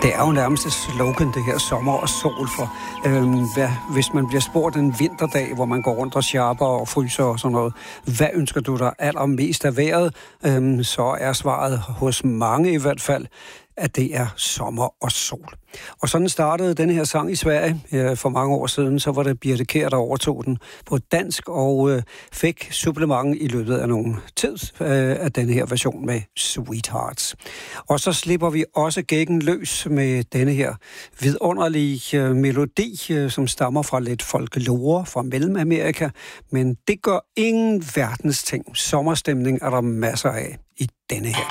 Det er jo nærmest et slogan, det her sommer og sol for. Hvis man bliver spurgt en vinterdag, hvor man går rundt og sharper og fryser og sådan noget, hvad ønsker du dig allermest af vejret? Så er svaret hos mange i hvert fald, at det er sommer og sol. Og sådan startede denne her sang i Sverige for mange år siden. Så var det Birthe Kjær, der overtog den på dansk og fik supplement i løbet af nogen tid af denne her version med Sweethearts. Og så slipper vi også gækken løs med denne her vidunderlige melodi, som stammer fra lidt folklore fra Mellemamerika. Men det gør ingen verdens ting. Sommerstemning er der masser af i denne her.